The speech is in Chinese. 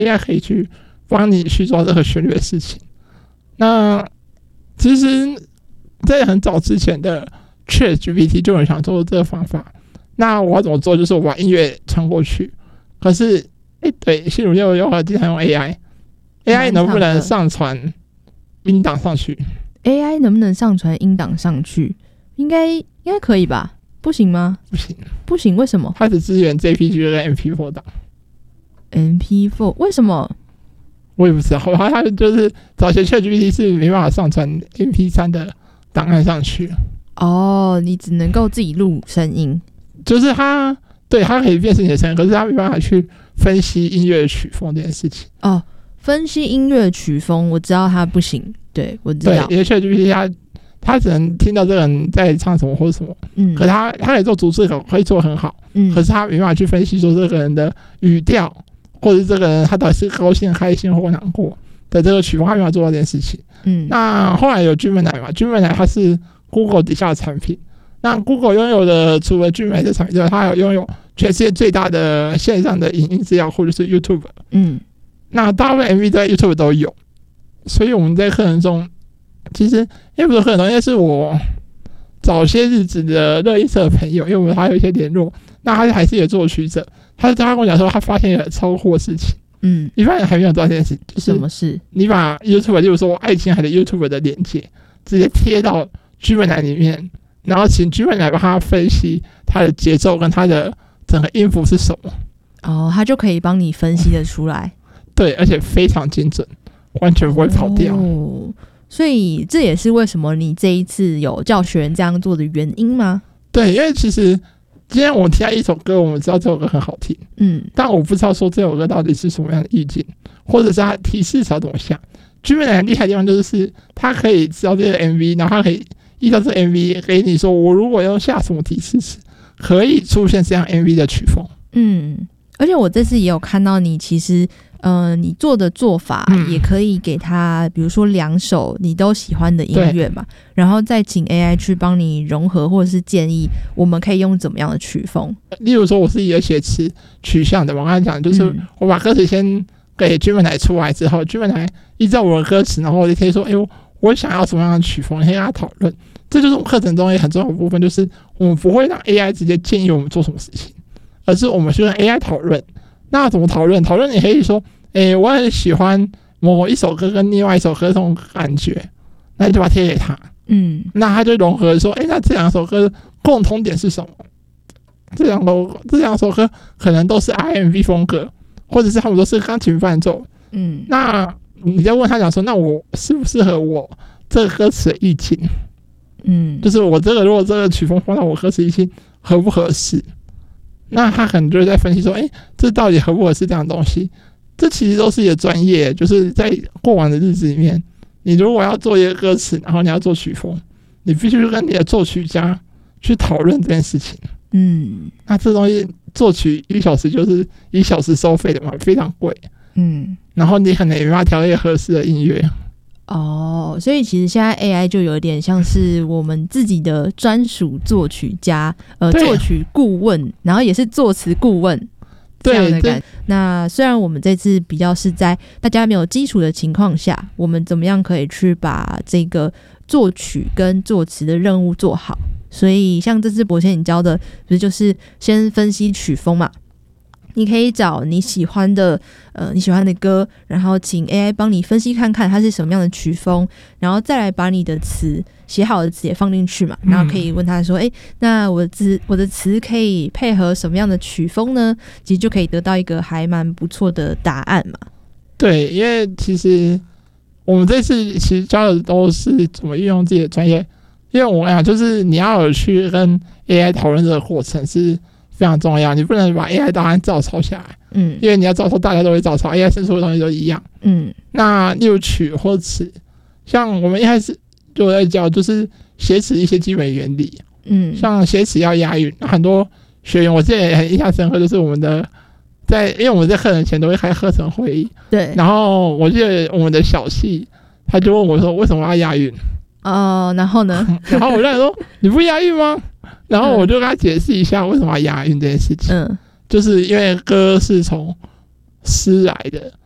AI 可以去帮你去做这个旋律的事情。那其实在很早之前的 ChatGPT 就很想做这个方法。那我要怎么做？就是我把音乐传过去。可是，对，新主就有经常用 AI 能不能上传音档上去 ？AI 能不能上传音档上去？应该可以吧？不行吗？ 不行， 为什么？ 它只支援 JPG 跟 MP4 档。 MP4 为什么？ 我也不知道，它就是早前 ChatGPT 是没办法上传 MP3 的档案上去。 哦，你只能够自己录声音。 就是它可以辨识你的声音，可是它没办法去分析音乐曲风这件事情。 哦，分析音乐曲风，我知道它不行。对，我知道。 对，因为 ChatGPT 它只能听到这个人在唱什么或者什么，可是它可以做逐字稿，可以做得很好，可是它没办法去分析说这个人的语调，或者是这个人他到底是高兴、开心或难过的这个曲风，他没办法做到这件事情。那后来有 Gemini 嘛，Gemini 它是 Google 底下的产品。那 Google 拥有的除了 Gemini 的产品之外，它有拥有全世界最大的线上的影音资料库，就是 YouTube。那大部分 MV 在 YouTube 都有，所以我们在课程中，其实也不是课程中，应该是我早些日子的热音社的朋友，因为我们还有一些联络，那他还是也作曲者，他跟我讲说，他发现了超酷的事情。一般人还没有做这件事，就是什么事？你把 YouTube， 例如说爱琴海的 YouTube 的连接，直接贴到 Gemini 里面。然后请 Gemini 来帮他分析他的节奏跟他的整个音符是什么。 他就可以帮你分析得出来。 对，而且非常精准，完全不会跑掉。 所以这也是为什么你这一次有教学员这样做的原因吗？ 对，因为其实今天我们听到一首歌，我们知道这首歌很好听，但我不知道说这首歌到底是什么样的意境，或者是它提示词要怎么想。Gemini 很厉害的地方就是它可以知道这个 MV， 然后它可以依照这 MV 给你说，我如果要下什么提示词，可以出现这样 MV 的曲风。 而且我这次也有看到你，其实你做的做法也可以给他，比如说2首你都喜欢的音乐嘛，然后再请 AI 去帮你融合，或者是建议我们可以用怎么样的曲风。 例如说，我是一个写词取向的，我刚才讲就是我把歌词先给 Gemini 出来之后，Gemini 依照我的歌词，然后我就可以说，我想要什么样的曲风，可以跟他讨论。这就是我们课程中也很重要的部分，就是我们不会让 AI 直接建议我们做什么事情，而是我们去跟 AI 讨论。那怎么讨论？讨论你可以说，我很喜欢某一首歌跟另外一首歌这种感觉，那你就把它贴给他。那他就融合说，那这2首歌共同点是什么？这两首歌可能都是 R&B 风格，或者是他们都是钢琴伴奏。那你再问他讲说，那我适不适合我这个歌词的意境？就是我如果这个曲风放到我歌词意境合不合适？那他可能就会在分析说，这到底合不合适这样的东西？这其实都是一个专业，就是在过往的日子里面，你如果要做一个歌词，然后你要做曲风，你必须跟你的作曲家去讨论这件事情。那这东西作曲1小时就是1小时收费的嘛，非常贵。然后你可能也没办法调一个合适的音乐。 所以其实现在 AI 就有点像是我们自己的专属作曲家，作曲顾问，然后也是作词顾问这样的感觉。那虽然我们这次比较是在大家没有基础的情况下，我们怎么样可以去把这个作曲跟作词的任务做好。所以像这次博谦你教的，不是就是先分析曲风嘛？你可以找你喜欢的歌，然后请 AI 帮你分析看看它是什么样的曲风，然后再来把你的词写好的词也放进去嘛，然后可以问他说，那我的词可以配合什么样的曲风呢？其实就可以得到一个还蛮不错的答案嘛。 对，因为其实我们这次其实教的都是怎么运用自己的专业，因为我讲就是你要有去跟 AI 讨论这个过程是非常重要，你不能把 AI 答案照抄下来，因为你要照抄，大家都会照抄 ，AI 生出的东西都一样，那例如曲或词，像我们一开始就在教，就是写词一些基本原理，像写词要押韵，很多学员我记得也很印象深刻，就是我们的因为我们在课程前都会开课程会议， 对， 然后我记得我们的小系他就问我说为什么要押韵？ 然后呢？ 然后我就说你不押韵吗？然后我就跟他解释一下为什么要押韵这件事情，就是因为歌是从诗来的，